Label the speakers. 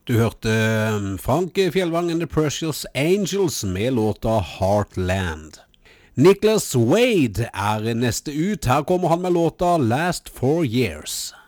Speaker 1: Du hørte Frank Fjellvang and the Precious Angels med låta Heartland. Nicholas Wade neste ut. Her kommer han med låta Last 4 Years.